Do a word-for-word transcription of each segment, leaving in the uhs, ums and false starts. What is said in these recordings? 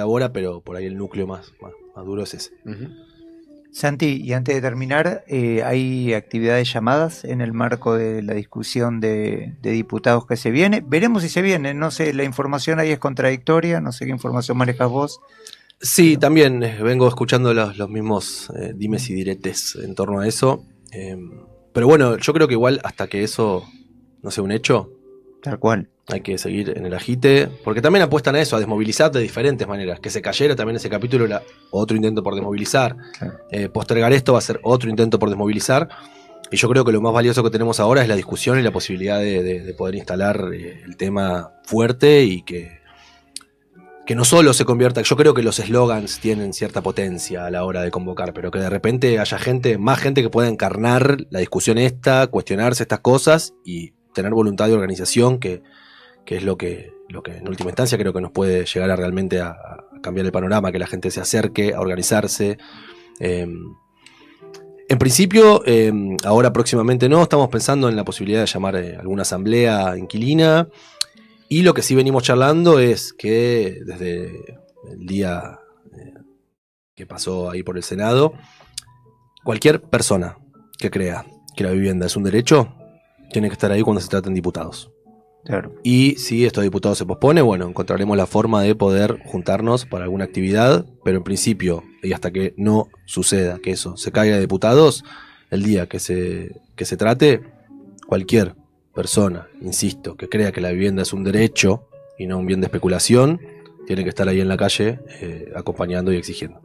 elabora, pero por ahí el núcleo más, más, más duro es ese. Uh-huh. Santi, y antes de terminar, eh, ¿hay actividades llamadas en el marco de la discusión de, de diputados que se viene? Veremos si se viene, no sé, la información ahí es contradictoria, no sé qué información manejas vos. Sí, pero... también eh, vengo escuchando los, los mismos eh, dimes y diretes en torno a eso. Eh, pero bueno, yo creo que igual hasta que eso no sea un hecho, tal cual, hay que seguir en el agite, porque también apuestan a eso, a desmovilizar de diferentes maneras. Que se cayera también ese capítulo era otro intento por desmovilizar. claro. Eh, postergar esto va a ser otro intento por desmovilizar. Y yo creo que lo más valioso que tenemos ahora es la discusión y la posibilidad de, de, de poder instalar eh, el tema fuerte y que, que no solo se convierta. Yo creo que los eslogans tienen cierta potencia a la hora de convocar, pero que de repente haya gente, más gente que pueda encarnar la discusión esta, cuestionarse estas cosas y tener voluntad de organización que que es lo que, lo que en última instancia creo que nos puede llegar a realmente a, a cambiar el panorama, que la gente se acerque a organizarse. Eh, en principio, eh, ahora próximamente no, estamos pensando en la posibilidad de llamar eh, alguna asamblea inquilina, y lo que sí venimos charlando es que desde el día eh, que pasó ahí por el Senado, cualquier persona que crea que la vivienda es un derecho, tiene que estar ahí cuando se traten diputados. Claro. Y si estos diputados se pospone, bueno, encontraremos la forma de poder juntarnos para alguna actividad, pero en principio, y hasta que no suceda que eso se caiga de diputados, el día que se, que se trate, cualquier persona, insisto, que crea que la vivienda es un derecho y no un bien de especulación, tiene que estar ahí en la calle eh, acompañando y exigiendo.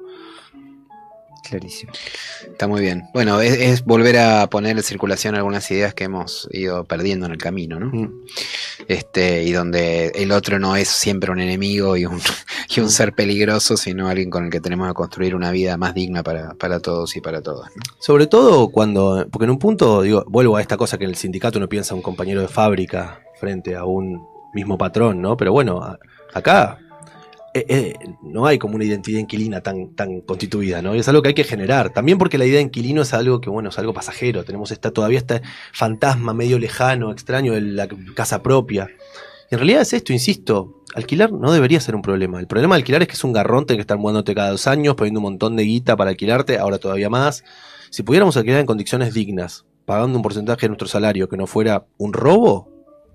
Clarísimo. Está muy bien. Bueno, es, es volver a poner en circulación algunas ideas que hemos ido perdiendo en el camino, ¿no? Mm. Este, y donde el otro no es siempre un enemigo y un, y un ser peligroso, sino alguien con el que tenemos que construir una vida más digna para, para todos y para todas, ¿no? Sobre todo cuando, porque en un punto, digo, vuelvo a esta cosa que en el sindicato uno piensa un compañero de fábrica frente a un mismo patrón, ¿no? Pero bueno, a, acá eh, eh, no hay como una identidad inquilina tan, tan constituida, ¿no? Y es algo que hay que generar. También porque la idea de inquilino es algo que, bueno, es algo pasajero. Tenemos esta, todavía este fantasma medio lejano, extraño de la casa propia. Y en realidad es esto, insisto, alquilar no debería ser un problema. El problema de alquilar es que es un garrón, tenés que estar mudándote cada dos años, poniendo un montón de guita para alquilarte, ahora todavía más. Si pudiéramos alquilar en condiciones dignas, pagando un porcentaje de nuestro salario que no fuera un robo,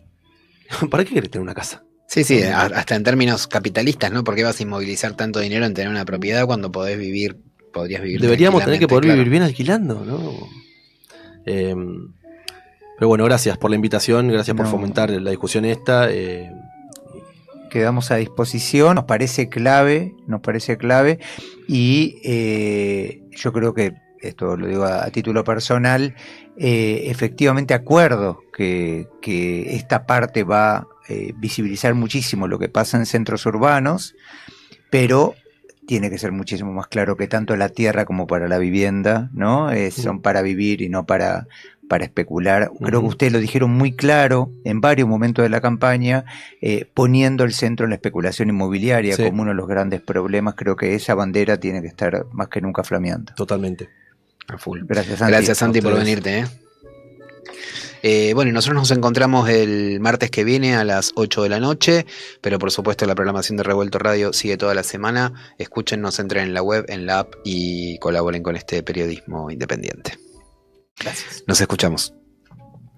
¿para qué querés tener una casa? Sí, sí, hasta en términos capitalistas, ¿no? ¿Por qué vas a inmovilizar tanto dinero en tener una propiedad cuando podés vivir, podrías vivir? Deberíamos tener que poder claro. vivir bien alquilando, ¿no? Eh, pero bueno, gracias por la invitación, gracias por No. fomentar la discusión esta. Eh, Quedamos a disposición, nos parece clave, nos parece clave, y eh, yo creo que, esto lo digo a, a título personal, eh, efectivamente acuerdo que, que esta parte va a eh, visibilizar muchísimo lo que pasa en centros urbanos, pero tiene que ser muchísimo más claro que tanto la tierra como para la vivienda, ¿no? Eh, son para vivir y no para, para especular. Creo que ustedes lo dijeron muy claro en varios momentos de la campaña, eh, poniendo el centro en la especulación inmobiliaria, sí, como uno de los grandes problemas. Creo que esa bandera tiene que estar más que nunca flameando. Totalmente. A full. Gracias, Santi. Gracias, Santi, por venirte, ¿eh? Eh, bueno, y nosotros nos encontramos el martes que viene a las ocho de la noche, pero por supuesto la programación de Revuelto Radio sigue toda la semana. Escúchennos, entren en la web, en la app y colaboren con este periodismo independiente. Gracias. Nos escuchamos.